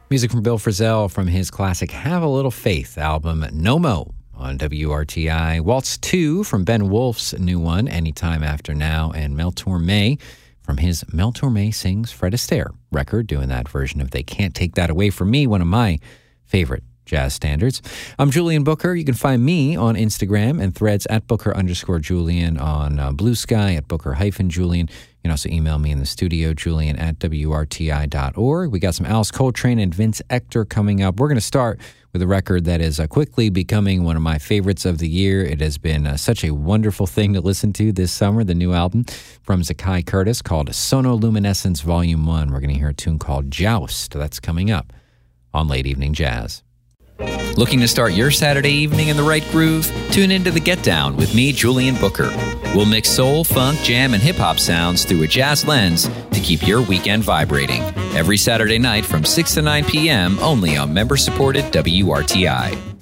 Music from Bill Frisell from his classic Have a Little Faith album, No Mo, on WRTI. Waltz 2 from Ben Wolf's new one, Anytime After Now, and Mel Torme from his Mel Torme Sings Fred Astaire record, doing that version of They Can't Take That Away From Me, one of my favorite jazz standards. I'm Julian Booker. You can find me on Instagram and Threads at Booker_Julian, on Blue Sky at Booker-Julian. You can also email me in the studio, Julian at WRTI.org. We got some Alice Coltrane and Vince Ector coming up. We're going to start with a record that is quickly becoming one of my favorites of the year. It has been such a wonderful thing to listen to this summer, the new album from Zakai Curtis called Sonoluminescence Volume 1. We're going to hear a tune called Joust. That's coming up on Late Evening Jazz. Looking to start your Saturday evening in the right groove? Tune into The Get Down with me, Julian Booker. We'll mix soul, funk, jam, and hip-hop sounds through a jazz lens to keep your weekend vibrating. Every Saturday night from 6 to 9 p.m. only on member-supported WRTI.